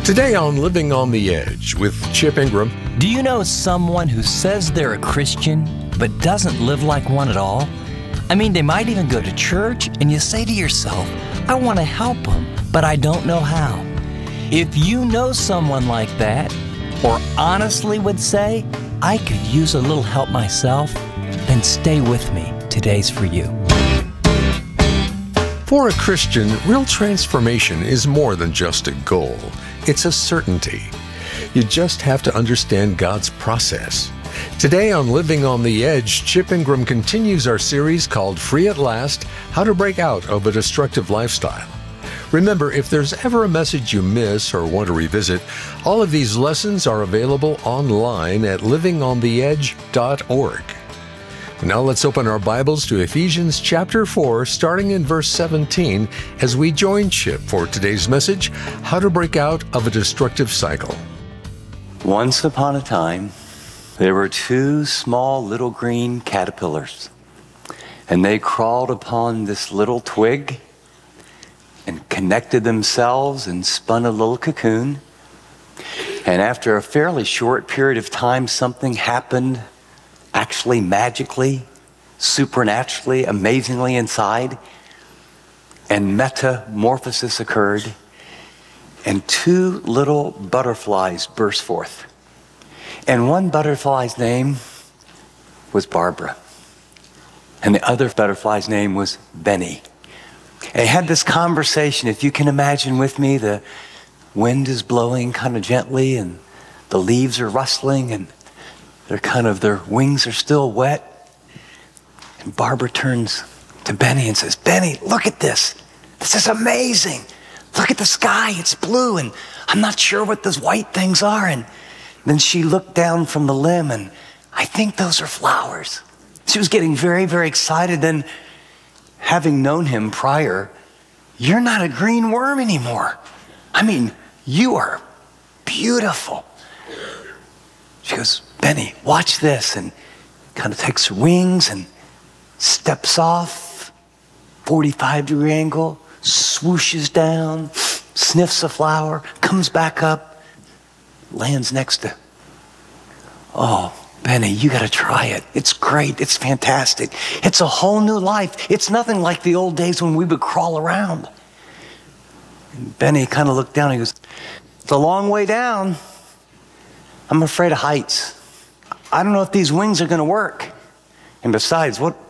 Today on Living on the Edge with Chip Ingram. Do you know someone who says they're a Christian but doesn't live like one at all? I mean, they might even go to church, and you say to yourself, I want to help them, but I don't know how. If you know someone like that, or honestly would say, I could use a little help myself, then stay with me. Today's for you. For a Christian, real transformation is more than just a goal. It's a certainty. You just have to understand God's process. Today on Living on the Edge, Chip Ingram continues our series called Free at Last, How to Break Out of a Destructive Lifestyle. Remember, if there's ever a message you miss or want to revisit, all of these lessons are available online at livingontheedge.org. Now let's open our Bibles to Ephesians chapter 4, starting in verse 17, as we join Chip for today's message, How to Break Out of a Destructive Cycle. Once upon a time, there were two small little green caterpillars, and they crawled upon this little twig and connected themselves and spun a little cocoon. And after a fairly short period of time, something happened, actually magically, supernaturally, amazingly inside, and metamorphosis occurred, and two little butterflies burst forth. And one butterfly's name was Barbara, and the other butterfly's name was Benny. And they had this conversation. If you can imagine with me, the wind is blowing kind of gently, and the leaves are rustling, and their wings are still wet. And Barbara turns to Benny and says, Benny, look at this. This is amazing. Look at the sky. It's blue, and I'm not sure what those white things are. And then she looked down from the limb, and I think those are flowers. She was getting very, very excited. Then, having known him prior, you're not a green worm anymore. I mean, you are beautiful. She goes, Benny, watch this, and kind of takes her wings and steps off, 45-degree angle, swooshes down, sniffs a flower, comes back up, lands next to, oh, Benny, you got to try it. It's great. It's fantastic. It's a whole new life. It's nothing like the old days when we would crawl around. And Benny kind of looked down and he goes, it's a long way down. I'm afraid of heights. I don't know if these wings are going to work. And besides, what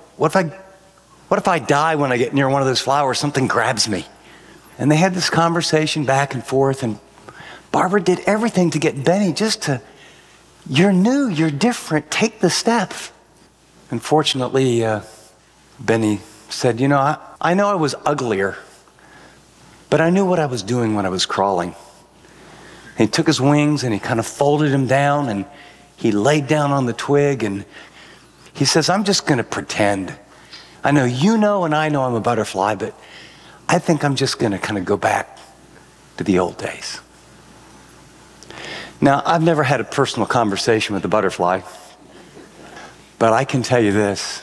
if I die when I get near one of those flowers? Something grabs me. And they had this conversation back and forth, and Barbara did everything to get Benny just to, you're new, you're different, take the step. Unfortunately, Benny said, I know I was uglier, but I knew what I was doing when I was crawling. He took his wings and he kind of folded them down, and he laid down on the twig, and he says, I'm just going to pretend. I know you know and I know I'm a butterfly, but I think I'm just going to kind of go back to the old days. Now, I've never had a personal conversation with a butterfly, but I can tell you this.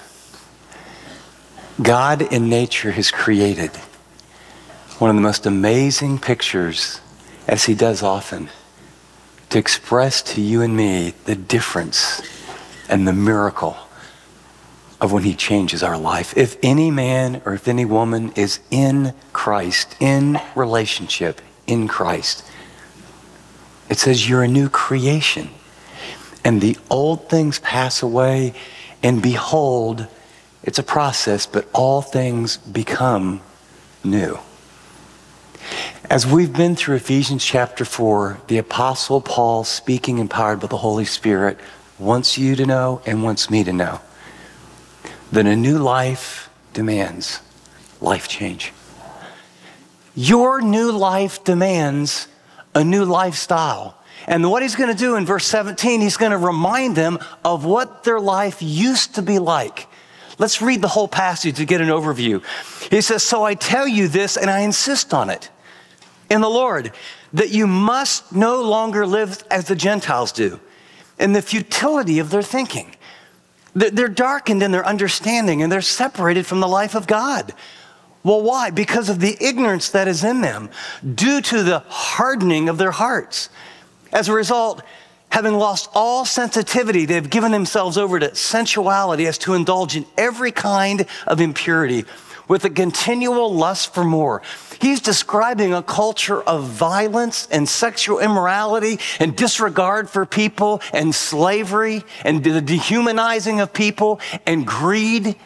God in nature has created one of the most amazing pictures, as he does often, to express to you and me the difference and the miracle of when he changes our life. If any man or if any woman is in Christ, in relationship in Christ, it says you're a new creation. And the old things pass away, and behold, it's a process, but all things become new. As we've been through Ephesians chapter 4, the Apostle Paul, speaking empowered by the Holy Spirit, wants you to know and wants me to know that a new life demands life change. Your new life demands a new lifestyle. And what he's going to do in verse 17, he's going to remind them of what their life used to be like. Let's read the whole passage to get an overview. He says, so I tell you this, and I insist on it in the Lord, that you must no longer live as the Gentiles do, in the futility of their thinking. They're darkened in their understanding, and they're separated from the life of God. Well, why? Because of the ignorance that is in them, due to the hardening of their hearts. As a result, having lost all sensitivity, they've given themselves over to sensuality as to indulge in every kind of impurity with a continual lust for more. He's describing a culture of violence and sexual immorality and disregard for people and slavery and the dehumanizing of people and greed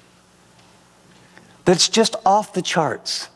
that's just off the charts.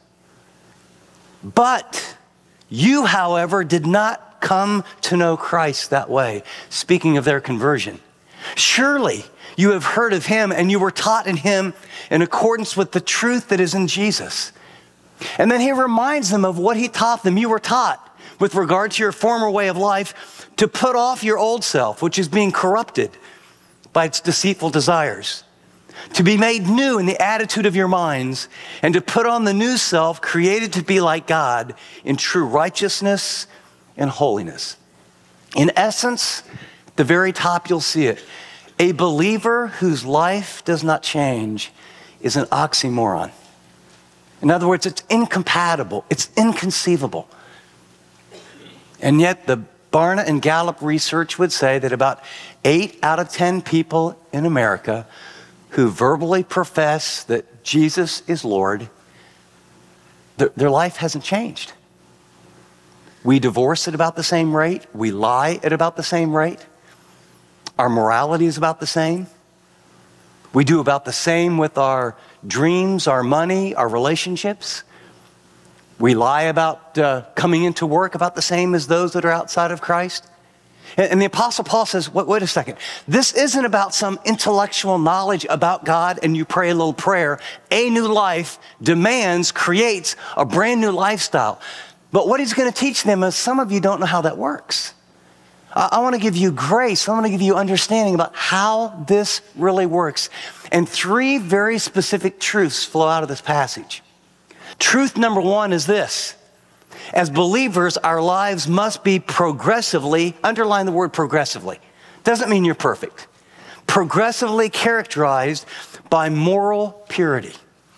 But you, however, did not come to know Christ that way, speaking of their conversion. Surely you have heard of him and you were taught in him in accordance with the truth that is in Jesus. And then he reminds them of what he taught them. You were taught with regard to your former way of life to put off your old self, which is being corrupted by its deceitful desires, to be made new in the attitude of your minds, and to put on the new self created to be like God in true righteousness and holiness. In essence, at the very top you'll see it. A believer whose life does not change is an oxymoron. In other words, it's incompatible. It's inconceivable. And yet the Barna and Gallup research would say that about 8 out of 10 people in America who verbally profess that Jesus is Lord, their life hasn't changed. We divorce at about the same rate. We lie at about the same rate. Our morality is about the same. We do about the same with our dreams, our money, our relationships. We lie about coming into work about the same as those that are outside of Christ. And the Apostle Paul says, wait a second. This isn't about some intellectual knowledge about God and you pray a little prayer. A new life demands, creates a brand new lifestyle. But what he's going to teach them is some of you don't know how that works. I want to give you grace. I want to give you understanding about how this really works. And 3 very specific truths flow out of this passage. Truth number 1 is this. As believers, our lives must be progressively, underline the word progressively. Doesn't mean you're perfect. Progressively characterized by moral purity.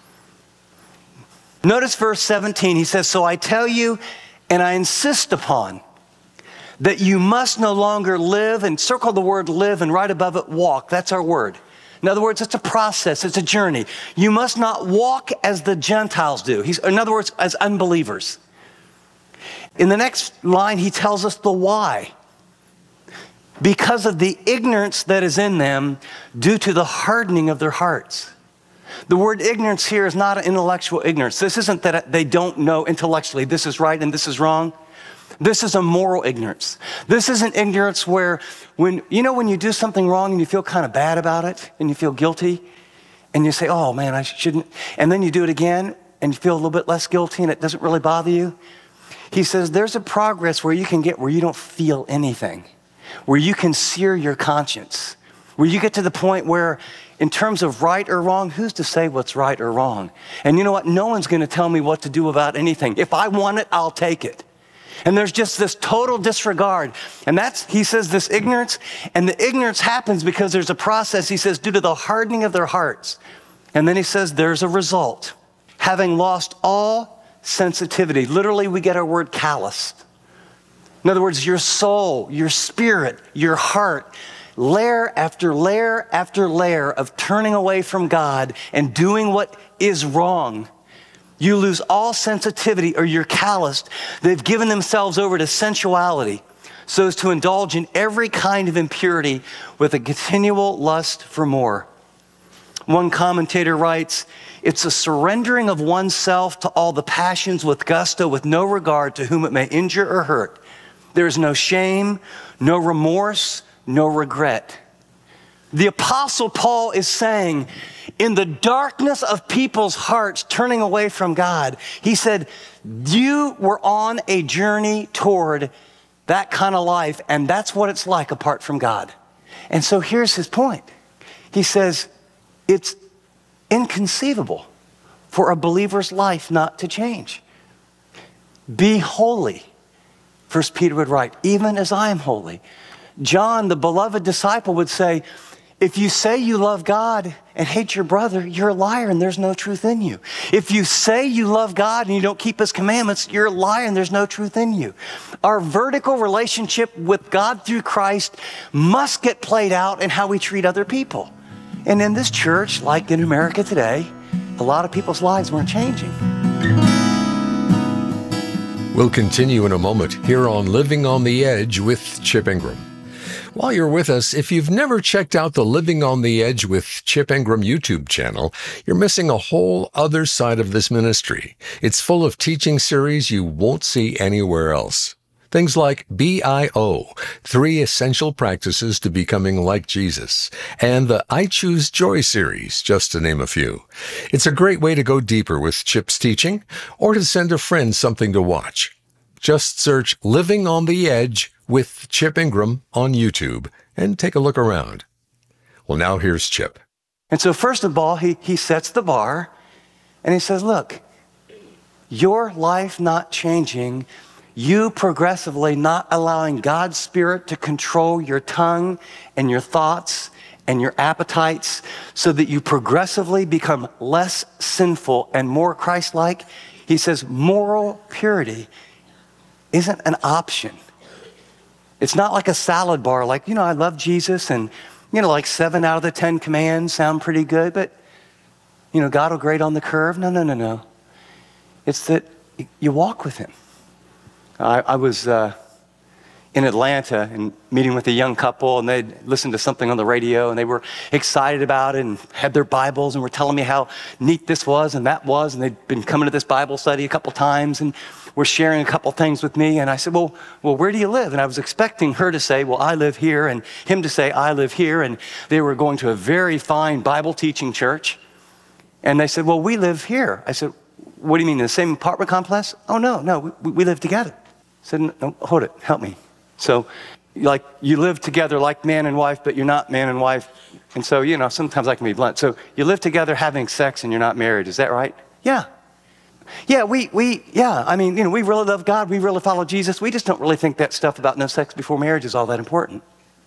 Notice verse 17. He says, so I tell you, and I insist upon, that you must no longer live, and circle the word live and right above it walk. That's our word. In other words, it's a process, it's a journey. You must not walk as the Gentiles do. In other words, as unbelievers. In the next line, he tells us the why. Because of the ignorance that is in them due to the hardening of their hearts. The word ignorance here is not an intellectual ignorance. This isn't that they don't know intellectually this is right and this is wrong. This is a moral ignorance. This is an ignorance where when you do something wrong and you feel kind of bad about it and you feel guilty and you say, oh man, I shouldn't. And then you do it again and you feel a little bit less guilty and it doesn't really bother you. He says there's a progress where you can get where you don't feel anything, where you can sear your conscience, where you get to the point where in terms of right or wrong, who's to say what's right or wrong? And you know what? No one's going to tell me what to do about anything. If I want it, I'll take it. And there's just this total disregard. And he says, this ignorance, and the ignorance happens because there's a process, he says, due to the hardening of their hearts. And then he says, there's a result. Having lost all sensitivity. Literally, we get our word calloused. In other words, your soul, your spirit, your heart, layer after layer after layer of turning away from God and doing what is wrong. You lose all sensitivity or you're calloused. They've given themselves over to sensuality so as to indulge in every kind of impurity with a continual lust for more. One commentator writes, it's a surrendering of oneself to all the passions with gusto, with no regard to whom it may injure or hurt. There is no shame, no remorse, no regret. The Apostle Paul is saying, in the darkness of people's hearts turning away from God, he said, you were on a journey toward that kind of life, and that's what it's like apart from God. And so here's his point. He says, it's inconceivable for a believer's life not to change. Be holy, 1 Peter would write, even as I am holy. John, the beloved disciple, would say, If you say you love God and hate your brother, you're a liar and there's no truth in you. If you say you love God and you don't keep his commandments, you're a liar and there's no truth in you. Our vertical relationship with God through Christ must get played out in how we treat other people. And in this church, like in America today, a lot of people's lives weren't changing. We'll continue in a moment here on Living on the Edge with Chip Ingram. While you're with us, if you've never checked out the Living on the Edge with Chip Ingram YouTube channel, you're missing a whole other side of this ministry. It's full of teaching series you won't see anywhere else. Things like BIO, 3 Essential Practices to Becoming Like Jesus, and the I Choose Joy series, just to name a few. It's a great way to go deeper with Chip's teaching or to send a friend something to watch. Just search Living on the Edge with Chip Ingram on YouTube and take a look around. Well, now here's Chip. And so first of all, he sets the bar and he says, look, your life not changing, you progressively not allowing God's Spirit to control your tongue and your thoughts and your appetites so that you progressively become less sinful and more Christ-like. He says moral purity isn't an option. It's not like a salad bar, like, I love Jesus and, like 7 out of the 10 commands sound pretty good, but, God will grade on the curve. No. It's that you walk with him. I was in Atlanta and meeting with a young couple, and they'd listened to something on the radio, and they were excited about it and had their Bibles and were telling me how neat this was and that was, and they'd been coming to this Bible study a couple times and were sharing a couple things with me. And I said, well, where do you live? And I was expecting her to say, well, I live here, and him to say, I live here. And they were going to a very fine Bible teaching church. And they said, well, we live here. I said, what do you mean, in the same apartment complex? Oh, no, we live together. I said, no, hold it, help me. So, like, you live together like man and wife, but you're not man and wife. And so, sometimes I can be blunt. So you live together having sex and you're not married. Is that right? Yeah. Yeah, we really love God. We really follow Jesus. We just don't really think that stuff about no sex before marriage is all that important.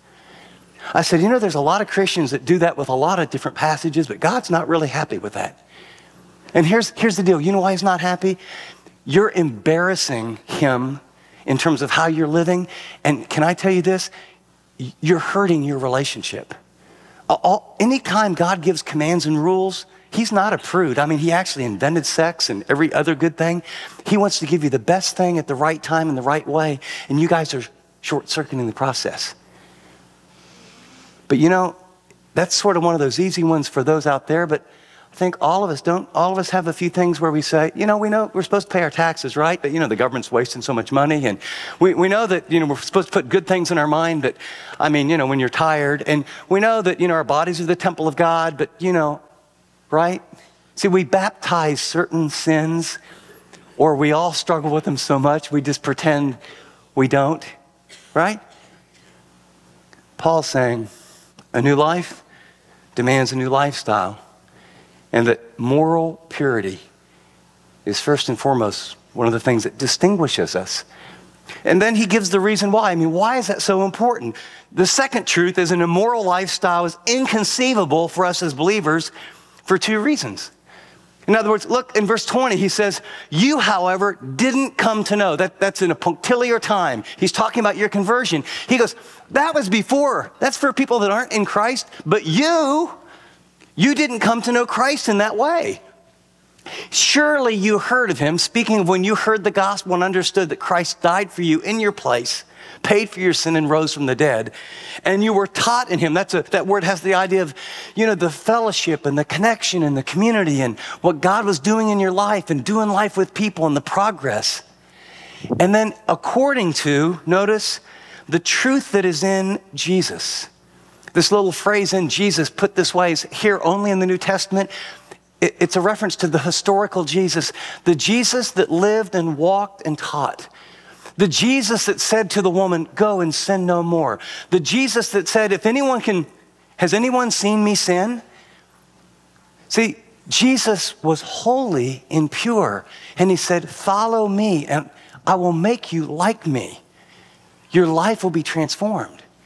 I said, there's a lot of Christians that do that with a lot of different passages, but God's not really happy with that. And here's the deal. You know why he's not happy? You're embarrassing him in terms of how you're living. And can I tell you this? You're hurting your relationship. Anytime God gives commands and rules, he's not a prude. He actually invented sex and every other good thing. He wants to give you the best thing at the right time in the right way. And you guys are short-circuiting the process. But that's sort of one of those easy ones for those out there. But I think all of us have a few things where we say, we know we're supposed to pay our taxes, right? But, the government's wasting so much money. And we know that, we're supposed to put good things in our mind. But, when you're tired. And we know that, our bodies are the temple of God. But, right? See, we baptize certain sins, or we all struggle with them so much, we just pretend we don't, right? Paul's saying a new life demands a new lifestyle. And that moral purity is first and foremost one of the things that distinguishes us. And then he gives the reason why. Why is that so important? The second truth is an immoral lifestyle is inconceivable for us as believers for 2 reasons. In other words, look, in verse 20, he says, you, however, didn't come to know. That's in a punctiliar time. He's talking about your conversion. He goes, that was before. That's for people that aren't in Christ. But you didn't come to know Christ in that way. Surely you heard of him, speaking of when you heard the gospel and understood that Christ died for you in your place, paid for your sin and rose from the dead, and you were taught in him. That word has the idea of, the fellowship and the connection and the community and what God was doing in your life and doing life with people and the progress. And then according to, notice, the truth that is in Jesus. This little phrase in Jesus put this way is here only in the New Testament. It's a reference to the historical Jesus, the Jesus that lived and walked and taught. The Jesus that said to the woman, go and sin no more. The Jesus that said, has anyone seen me sin? See, Jesus was holy and pure. And he said, follow me and I will make you like me. Your life will be transformed.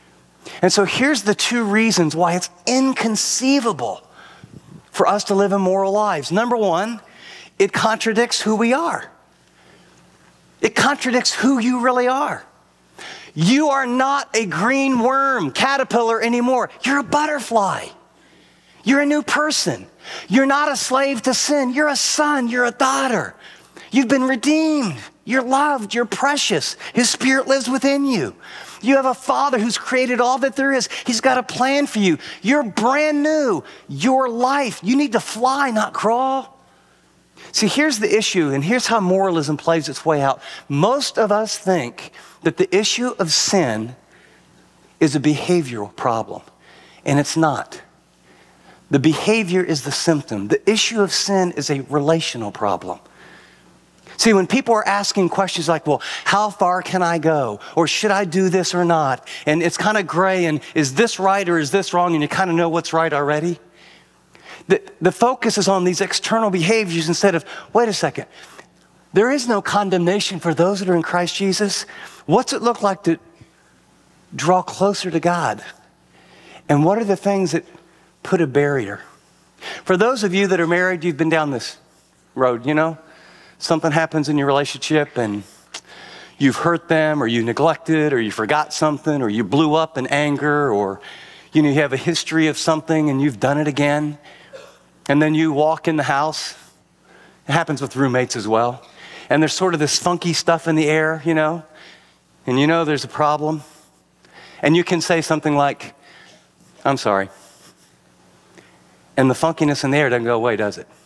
And so here's the two reasons why it's inconceivable for us to live immoral lives. Number one, it contradicts who we are. It contradicts who you really are. You are not a green worm, caterpillar anymore. You're a butterfly. You're a new person. You're not a slave to sin. You're a son. You're a daughter. You've been redeemed. You're loved. You're precious. His Spirit lives within you. You have a Father who's created all that there is. He's got a plan for you. You're brand new. Your life. You need to fly, not crawl. See, here's the issue, and here's how moralism plays its way out. Most of us think that the issue of sin is a behavioral problem, and it's not. The behavior is the symptom. The issue of sin is a relational problem. See, when people are asking questions like, well, how far can I go? Or should I do this or not? And it's kind of gray, and is this right or is this wrong? And you kind of know what's right already. The focus is on these external behaviors instead of, wait a second, there is no condemnation for those that are in Christ Jesus. What's it look like to draw closer to God? And what are the things that put a barrier? For those of you that are married, you've been down this road, you know? Something happens in your relationship and you've hurt them, or you neglected, or you forgot something, or you blew up in anger, or you have a history of something and you've done it again. And then you walk in the house. It happens with roommates as well. And there's sort of this funky stuff in the air, and there's a problem. And you can say something like, I'm sorry. And the funkiness in the air doesn't go away, does it?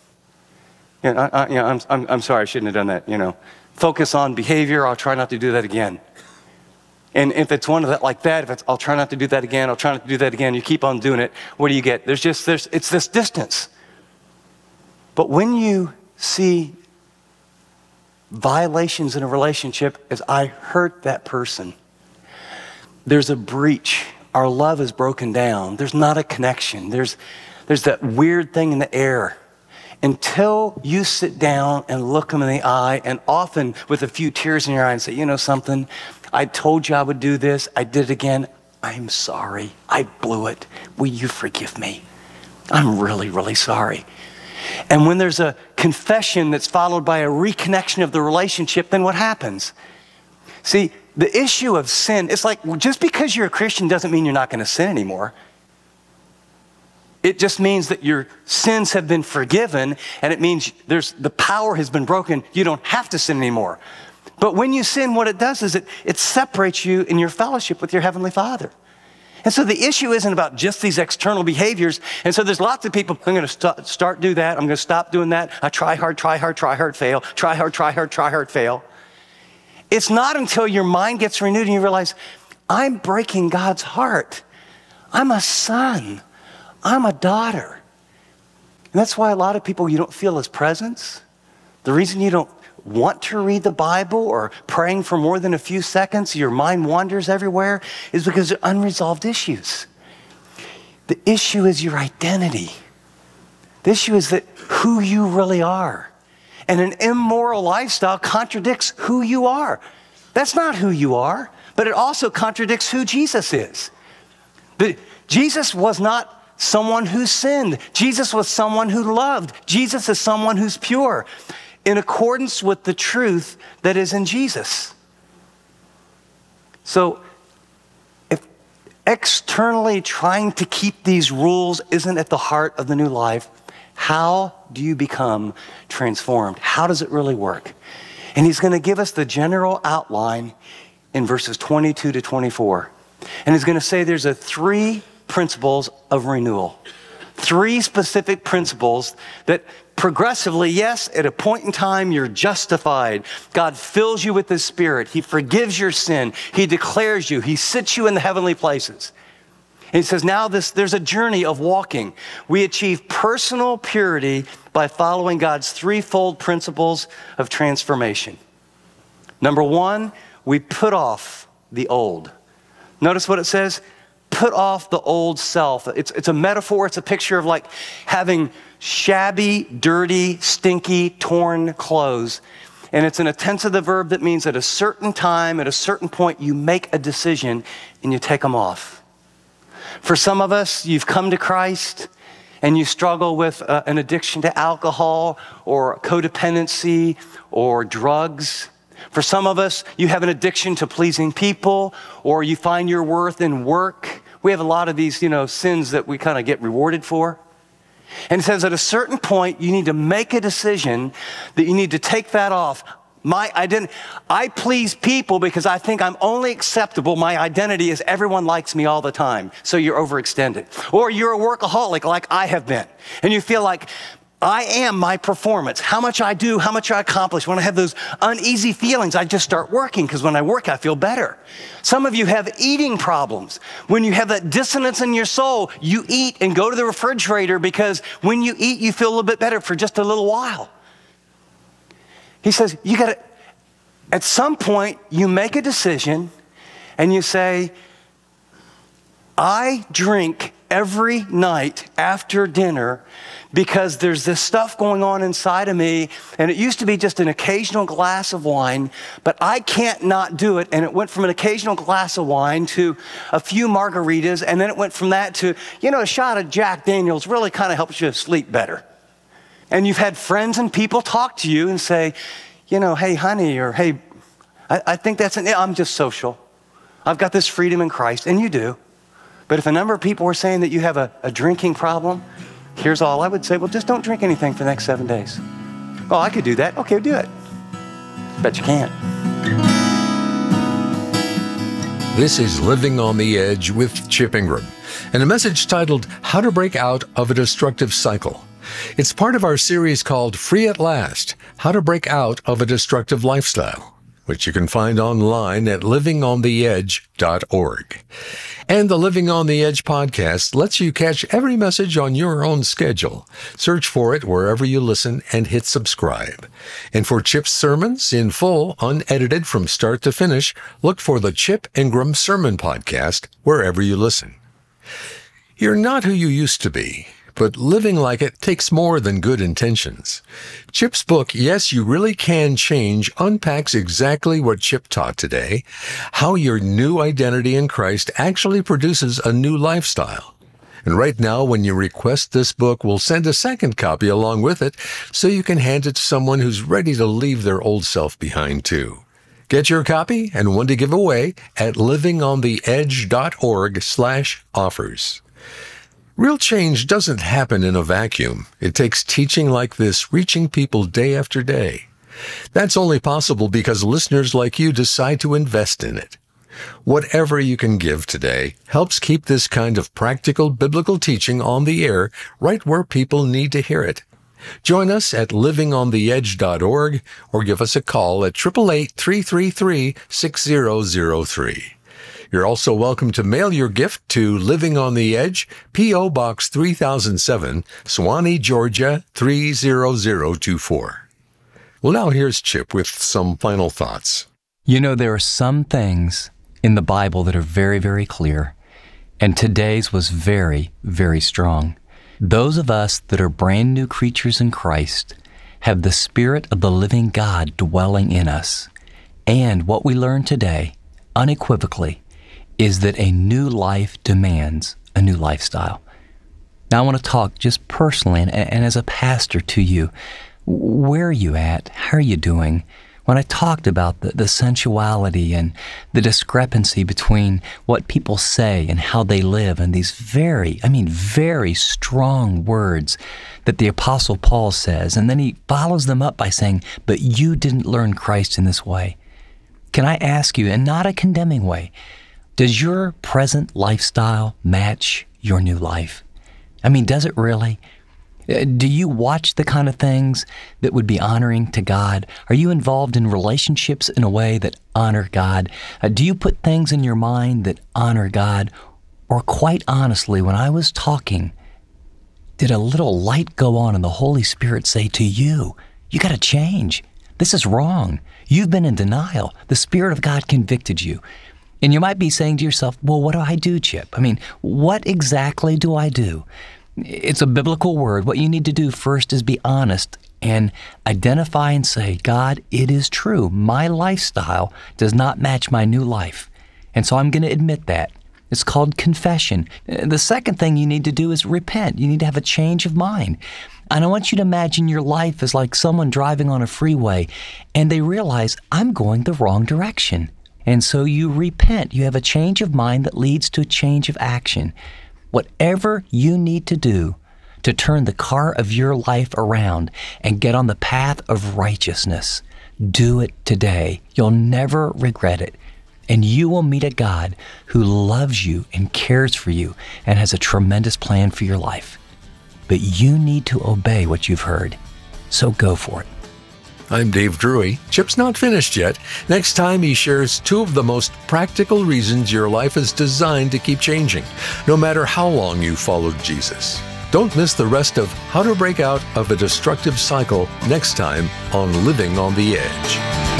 I'm sorry, I shouldn't have done that, Focus on behavior, I'll try not to do that again. And if it's one of that like that, if it's, I'll try not to do that again, I'll try not to do that again, you keep on doing it, what do you get? It's this distance. But when you see violations in a relationship, as I hurt that person, there's a breach. Our love is broken down. There's not a connection. There's that weird thing in the air. Until you sit down and look them in the eye, and often with a few tears in your eye, and say, something, I told you I would do this, I did it again, I'm sorry, I blew it, will you forgive me? I'm really, really sorry. And when there's a confession that's followed by a reconnection of the relationship, then what happens? See, the issue of sin, it's like, just because you're a Christian doesn't mean you're not going to sin anymore. It just means that your sins have been forgiven, and it means the power has been broken. You don't have to sin anymore. But when you sin, what it does is it separates you in your fellowship with your Heavenly Father. And so the issue isn't about just these external behaviors. And so there's lots of people, I'm going to start do that. I'm going to stop doing that. I try hard, fail. Try hard, fail. It's not until your mind gets renewed and you realize, I'm breaking God's heart. I'm a son. I'm a daughter. And that's why a lot of people, you don't feel His presence. The reason you don't want to read the Bible or praying for more than a few seconds, your mind wanders everywhere, is because of unresolved issues. The issue is your identity. The issue is that who you really are. And an immoral lifestyle contradicts who you are. That's not who you are, but it also contradicts who Jesus is. Jesus was not someone who sinned. Jesus was someone who loved. Jesus is someone who's pure, in accordance with the truth that is in Jesus. So, if externally trying to keep these rules isn't at the heart of the new life, how do you become transformed? How does it really work? And he's going to give us the general outline in verses 22 to 24. And he's going to say there's three principles of renewal. Three specific principles that progressively, yes, at a point in time, you're justified. God fills you with His Spirit. He forgives your sin. He declares you. He sits you in the heavenly places. And he says, now there's a journey of walking. We achieve personal purity by following God's threefold principles of transformation. Number one, we put off the old. Notice what it says. Put off the old self. It's a metaphor. It's a picture of like having shabby, dirty, stinky, torn clothes. And it's in a tense of the verb that means at a certain time, at a certain point, you make a decision and you take them off. For some of us, you've come to Christ and you struggle with an addiction to alcohol or codependency or drugs. For some of us, you have an addiction to pleasing people, or you find your worth in work. We have a lot of these, sins that we kind of get rewarded for. And it says at a certain point, you need to make a decision that you need to take that off. I please people because I think I'm only acceptable. My identity is everyone likes me all the time. So you're overextended. Or you're a workaholic like I have been. And you feel like I am my performance. How much I do, how much I accomplish. When I have those uneasy feelings, I just start working because when I work, I feel better. Some of you have eating problems. When you have that dissonance in your soul, you eat and go to the refrigerator because when you eat, you feel a little bit better for just a little while. He says, at some point, you make a decision and you say, I drink every night after dinner because there's this stuff going on inside of me, and it used to be just an occasional glass of wine, but I can't not do it. And it went from an occasional glass of wine to a few margaritas, and then it went from that to, a shot of Jack Daniels really kind of helps you sleep better. And you've had friends and people talk to you and say, hey, honey, or hey, I think I'm just social. I've got this freedom in Christ, and you do. But if a number of people were saying that you have a drinking problem, here's all I would say, well, just don't drink anything for the next 7 days. Oh, I could do that. Okay, do it. Bet you can't. This is Living on the Edge with Chip Ingram, and a message titled, How to Break Out of a Destructive Cycle. It's part of our series called Free at Last, How to Break Out of a Destructive Lifestyle, which you can find online at livingontheedge.org. And the Living on the Edge podcast lets you catch every message on your own schedule. Search for it wherever you listen and hit subscribe. And for Chip's sermons in full, unedited from start to finish, look for the Chip Ingram Sermon Podcast wherever you listen. You're not who you used to be, but living like it takes more than good intentions. Chip's book, Yes, You Really Can Change, unpacks exactly what Chip taught today, how your new identity in Christ actually produces a new lifestyle. And right now, when you request this book, we'll send a second copy along with it so you can hand it to someone who's ready to leave their old self behind too. Get your copy and one to give away at livingontheedge.org/offers. Real change doesn't happen in a vacuum. It takes teaching like this, reaching people day after day. That's only possible because listeners like you decide to invest in it. Whatever you can give today helps keep this kind of practical biblical teaching on the air right where people need to hear it. Join us at livingontheedge.org or give us a call at 888-333-6003. You're also welcome to mail your gift to Living on the Edge, P.O. Box 3007, Suwanee, Georgia 30024. Well, now here's Chip with some final thoughts. There are some things in the Bible that are very, very clear, and today's was very, very strong. Those of us that are brand new creatures in Christ have the Spirit of the living God dwelling in us. And what we learned today, unequivocally, is that a new life demands a new lifestyle. Now I want to talk just personally and as a pastor to you. Where are you at? How are you doing? When I talked about the sensuality and the discrepancy between what people say and how they live and these very strong words that the Apostle Paul says, and then he follows them up by saying, but you didn't learn Christ in this way. Can I ask you, and not a condemning way, does your present lifestyle match your new life? Does it really? Do you watch the kind of things that would be honoring to God? Are you involved in relationships in a way that honor God? Do you put things in your mind that honor God? Or quite honestly, when I was talking, did a little light go on and the Holy Spirit say to you, you got to change. This is wrong. You've been in denial. The Spirit of God convicted you. And you might be saying to yourself, well, what do I do, Chip? What exactly do I do? It's a biblical word. What you need to do first is be honest and identify and say, God, it is true. My lifestyle does not match my new life. And so I'm going to admit that. It's called confession. The second thing you need to do is repent. You need to have a change of mind. And I want you to imagine your life is like someone driving on a freeway and they realize, I'm going the wrong direction. And so you repent. You have a change of mind that leads to a change of action. Whatever you need to do to turn the car of your life around and get on the path of righteousness, do it today. You'll never regret it. And you will meet a God who loves you and cares for you and has a tremendous plan for your life. But you need to obey what you've heard. So go for it. I'm Dave Drury. Chip's not finished yet. Next time, he shares 2 of the most practical reasons your life is designed to keep changing, no matter how long you followed Jesus. Don't miss the rest of How to Break Out of a Destructive Cycle next time on Living on the Edge.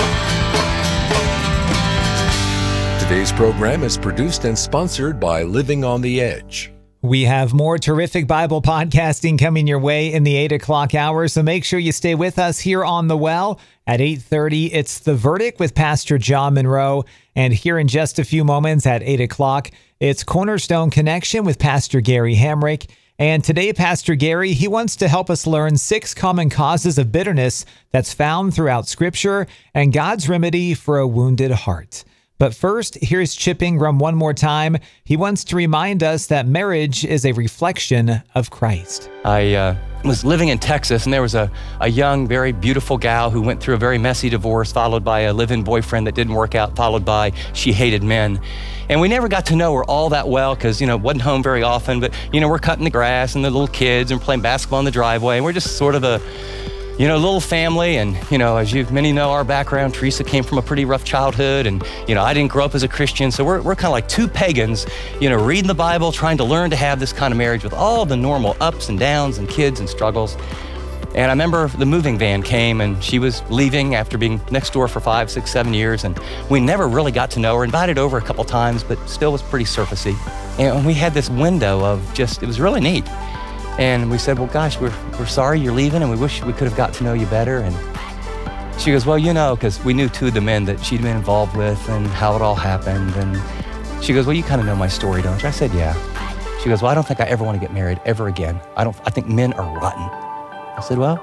Today's program is produced and sponsored by Living on the Edge. We have more terrific Bible podcasting coming your way in the 8 o'clock hour, so make sure you stay with us here on The Well. At 8:30, it's The Verdict with Pastor John Monroe. And here in just a few moments at 8 o'clock, it's Cornerstone Connection with Pastor Gary Hamrick. And today, Pastor Gary, he wants to help us learn 6 common causes of bitterness that's found throughout Scripture and God's remedy for a wounded heart. But first, here's Chip Ingram one more time. He wants to remind us that marriage is a reflection of Christ. I was living in Texas, and there was a young, very beautiful gal who went through a very messy divorce, followed by a live-in boyfriend that didn't work out, followed by she hated men. And we never got to know her all that well because, wasn't home very often. But, we're cutting the grass and the little kids and playing basketball in the driveway. And we're just sort of a little family. And, as many know our background, Teresa came from a pretty rough childhood. And, I didn't grow up as a Christian. So we're kind of like 2 pagans, reading the Bible, trying to learn to have this kind of marriage with all the normal ups and downs and kids and struggles. And I remember the moving van came and she was leaving after being next door for 5, 6, 7 years. And we never really got to know her, invited over a couple times, but still was pretty surfacey. And we had this window of it was really neat. And we said, well, gosh, we're sorry you're leaving and we wish we could have got to know you better. And she goes, well, because we knew 2 of the men that she'd been involved with and how it all happened. And she goes, well, you kind of know my story, don't you? I said, yeah. She goes, well, I don't think I ever want to get married ever again. I think men are rotten. I said, well,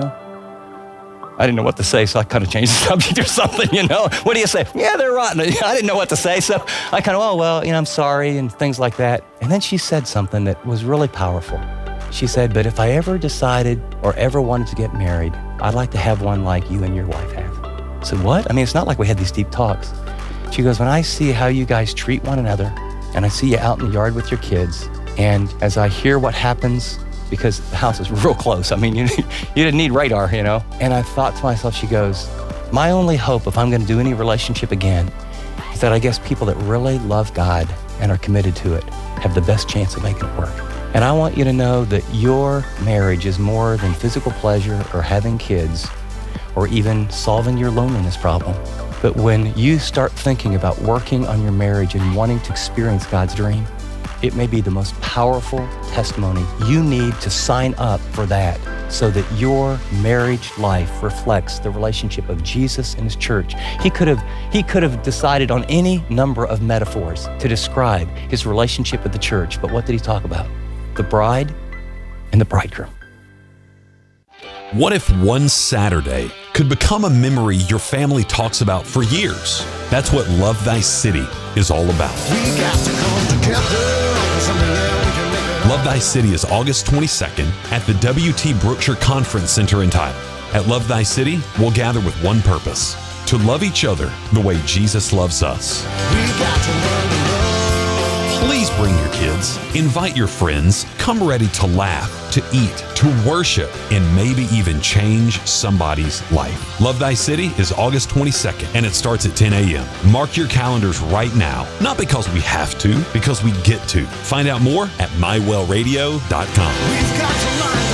I didn't know what to say, so I kind of changed the subject or something, What do you say? Yeah, they're rotten. I didn't know what to say, so I kind of, I'm sorry, and things like that. And then she said something that was really powerful. She said, but if I ever decided or ever wanted to get married, I'd like to have one like you and your wife have. I said, what? It's not like we had these deep talks. She goes, when I see how you guys treat one another, and I see you out in the yard with your kids, and as I hear what happens, because the house is real close. You didn't need radar, And I thought to myself, she goes, my only hope if I'm going to do any relationship again is that I guess people that really love God and are committed to it have the best chance of making it work. And I want you to know that your marriage is more than physical pleasure or having kids or even solving your loneliness problem. But when you start thinking about working on your marriage and wanting to experience God's dream, it may be the most powerful testimony. You need to sign up for that so that your marriage life reflects the relationship of Jesus and His church. He could have decided on any number of metaphors to describe His relationship with the church, but what did He talk about? The bride and the bridegroom. What if one Saturday could become a memory your family talks about for years? That's what Love Thy City is all about. We got to come together. Love Thy City is August 22nd at the W.T. Brookshire Conference Center in Tyler. At Love Thy City, we'll gather with one purpose: to love each other the way Jesus loves us. We got to learn to love. Please bring your kids, invite your friends, come ready to laugh, to eat, to worship, and maybe even change somebody's life. Love Thy City is August 22nd, and it starts at 10 a.m. Mark your calendars right now, not because we have to, because we get to. Find out more at mywellradio.com. We've got to learn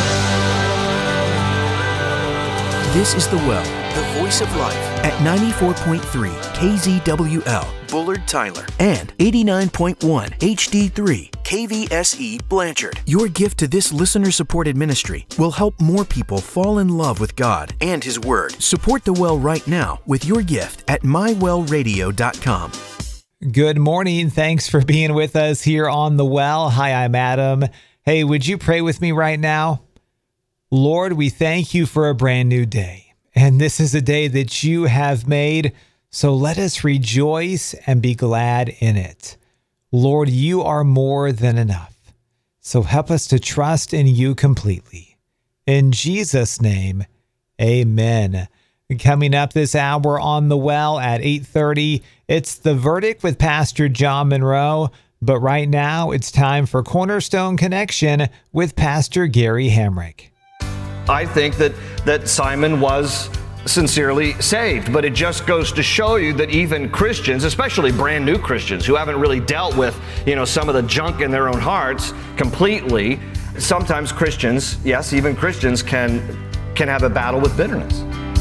to love. This is The Well, the voice of life, at 94.3 KZWL, Bullard, Tyler, and 89.1 HD3 KVSE, Blanchard. Your gift to this listener-supported ministry will help more people fall in love with God and His Word. Support The Well right now with your gift at mywellradio.com. Good morning. Thanks for being with us here on The Well. Hi, I'm Adam. Hey, would you pray with me right now? Lord, we thank you for a brand new day. And this is a day that you have made, so let us rejoice and be glad in it. Lord, you are more than enough. So help us to trust in you completely. In Jesus' name, amen. Coming up this hour on The Well at 8:30, it's The Verdict with Pastor John Monroe. But right now, it's time for Cornerstone Connection with Pastor Gary Hamrick. I think that Simon was sincerely saved, but it just goes to show you that even Christians, especially brand new Christians who haven't really dealt with, some of the junk in their own hearts completely, sometimes Christians, yes, even Christians can have a battle with bitterness.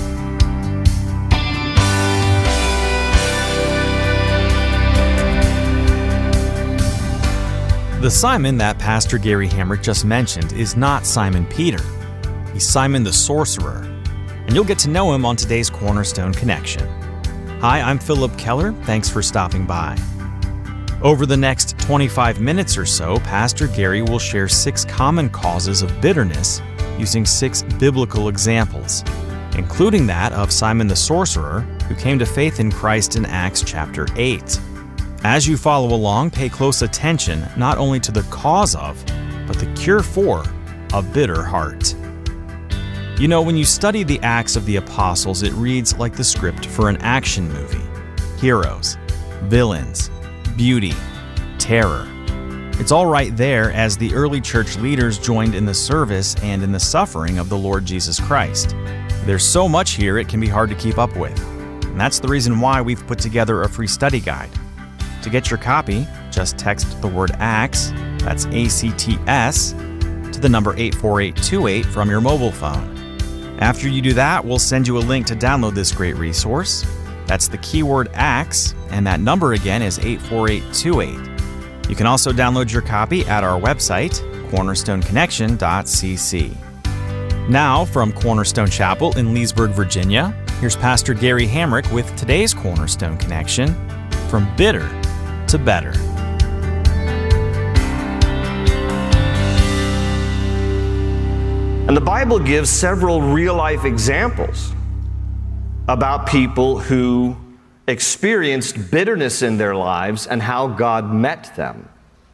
The Simon that Pastor Gary Hamrick just mentioned is not Simon Peter. He's Simon the Sorcerer, and you'll get to know him on today's Cornerstone Connection. Hi, I'm Philip Keller. Thanks for stopping by. Over the next 25 minutes or so, Pastor Gary will share 6 common causes of bitterness using 6 biblical examples, including that of Simon the Sorcerer, who came to faith in Christ in Acts chapter 8. As you follow along, pay close attention not only to the cause of, but the cure for a bitter heart. When you study the Acts of the Apostles, it reads like the script for an action movie. Heroes, villains, beauty, terror. It's all right there as the early church leaders joined in the service and in the suffering of the Lord Jesus Christ. There's so much here it can be hard to keep up with. And that's the reason why we've put together a free study guide. To get your copy, just text the word ACTS, that's ACTS, to the number 84828 from your mobile phone. After you do that, we'll send you a link to download this great resource. That's the keyword ACTS, and that number again is 84828. You can also download your copy at our website, cornerstoneconnection.cc. Now, from Cornerstone Chapel in Leesburg, Virginia, here's Pastor Gary Hamrick with today's Cornerstone Connection, From Bitter to Better. And the Bible gives several real-life examples about people who experienced bitterness in their lives and how God met them.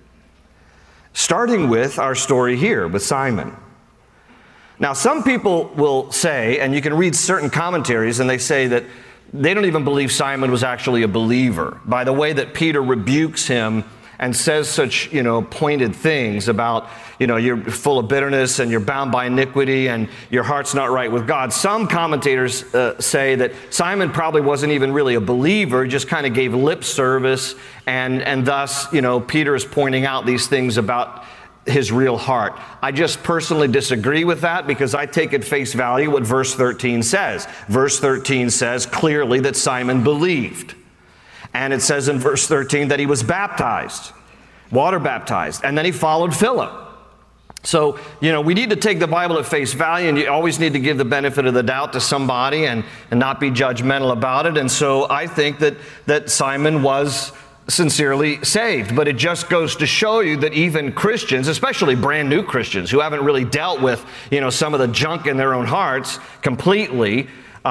Starting with our story here with Simon. Now, some people will say, and you can read certain commentaries, and they say that they don't even believe Simon was actually a believer by the way that Peter rebukes him and says such, pointed things about, you're full of bitterness and you're bound by iniquity and your heart's not right with God. Some commentators say that Simon probably wasn't even really a believer, just kind of gave lip service, and thus, Peter is pointing out these things about his real heart. I just personally disagree with that because I take at face value what verse 13 says. Verse 13 says clearly that Simon believed. And it says in verse 13 that he was baptized, water baptized, and then he followed Philip. So, we need to take the Bible at face value, and you always need to give the benefit of the doubt to somebody and not be judgmental about it. And so I think that Simon was sincerely saved, but it just goes to show you that even Christians, especially brand new Christians who haven't really dealt with, some of the junk in their own hearts completely,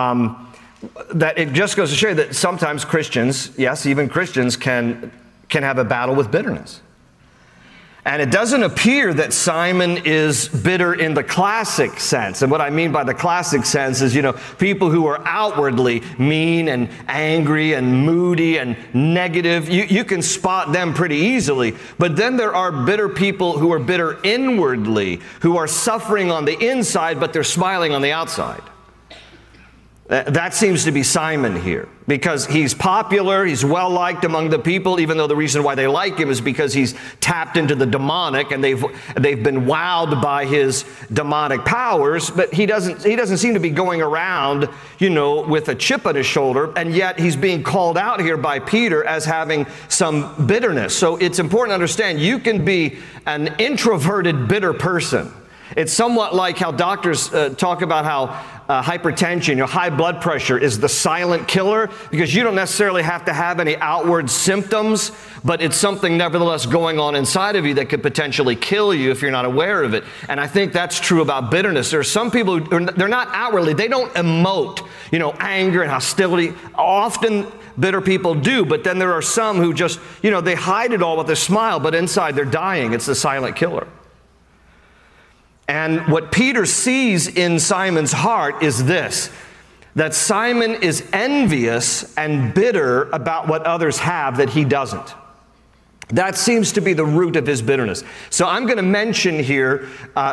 that it just goes to show you that sometimes Christians, yes, even Christians can have a battle with bitterness. And it doesn't appear that Simon is bitter in the classic sense. And what I mean by the classic sense is, people who are outwardly mean and angry and moody and negative. You can spot them pretty easily. But then there are bitter people who are bitter inwardly, who are suffering on the inside, but they're smiling on the outside. That seems to be Simon here, because he's popular, he's well-liked among the people, even though the reason why they like him is because he's tapped into the demonic and they've been wowed by his demonic powers, but he doesn't seem to be going around, with a chip on his shoulder, and yet he's being called out here by Peter as having some bitterness. So it's important to understand you can be an introverted, bitter person, It's somewhat like how doctors talk about how hypertension, high blood pressure is the silent killer, because you don't necessarily have to have any outward symptoms, but it's something nevertheless going on inside of you that could potentially kill you if you're not aware of it. And I think that's true about bitterness. There are some people who they're not outwardly, they don't emote, anger and hostility. Often bitter people do, but then there are some who just, they hide it all with a smile, but inside they're dying. It's the silent killer. And what Peter sees in Simon's heart is this, that Simon is envious and bitter about what others have that he doesn't. That seems to be the root of his bitterness. So I'm going to mention here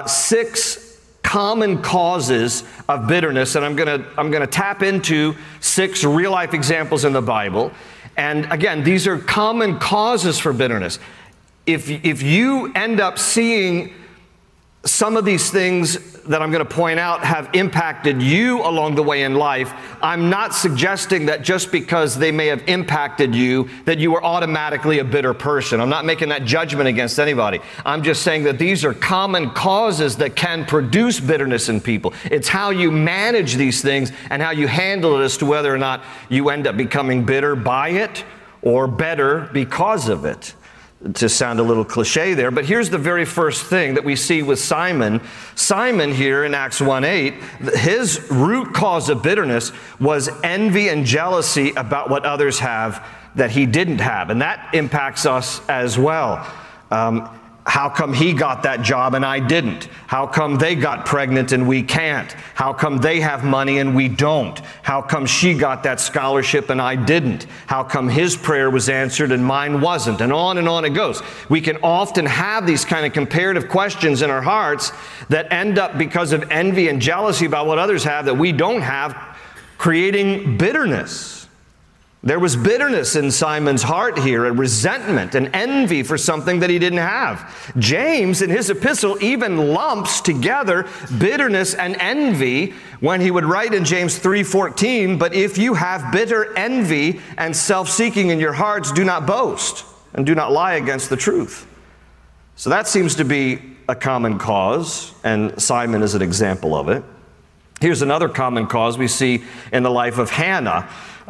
6 common causes of bitterness, and I'm going to tap into 6 real-life examples in the Bible. And again, these are common causes for bitterness. If you end up seeing some of these things that I'm going to point out have impacted you along the way in life, I'm not suggesting that just because they may have impacted you, that you are automatically a bitter person. I'm not making that judgment against anybody. I'm just saying that these are common causes that can produce bitterness in people. It's how you manage these things and how you handle it as to whether or not you end up becoming bitter by it or better because of it. To sound a little cliche there, but here's the very first thing that we see with Simon. Simon here in Acts 1:8, his root cause of bitterness was envy and jealousy about what others have that he didn't have, and that impacts us as well. How come he got that job and I didn't? How come they got pregnant and we can't? How come they have money and we don't? How come she got that scholarship and I didn't? How come his prayer was answered and mine wasn't? And on it goes. We can often have these kind of comparative questions in our hearts that end up, because of envy and jealousy about what others have that we don't have, creating bitterness. There was bitterness in Simon's heart here, a resentment, an envy for something that he didn't have. James, in his epistle, even lumps together bitterness and envy when he would write in James 3:14, "But if you have bitter envy and self-seeking in your hearts, do not boast and do not lie against the truth." So that seems to be a common cause, and Simon is an example of it. Here's another common cause we see in the life of Hannah.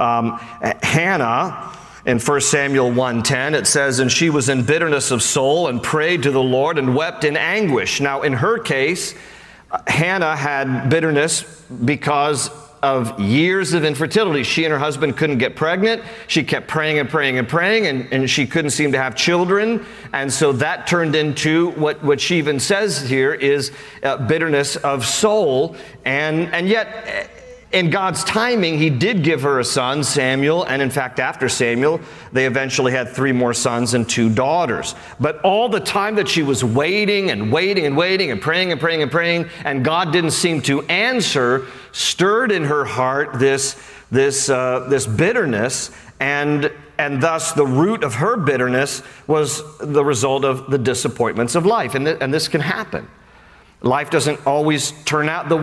Hannah, in 1 Samuel 1:10, it says, "And she was in bitterness of soul and prayed to the Lord and wept in anguish." Now, in her case, Hannah had bitterness because of years of infertility. She and her husband couldn't get pregnant. She kept praying and praying and praying, and she couldn't seem to have children. And so that turned into what she even says here is bitterness of soul. And yet, in God's timing, he did give her a son, Samuel, and in fact, after Samuel, they eventually had 3 more sons and 2 daughters. But all the time that she was waiting and waiting and waiting and praying and praying and praying, and God didn't seem to answer, stirred in her heart this bitterness, and thus the root of her bitterness was the result of the disappointments of life. And this can happen. Life doesn't always turn out the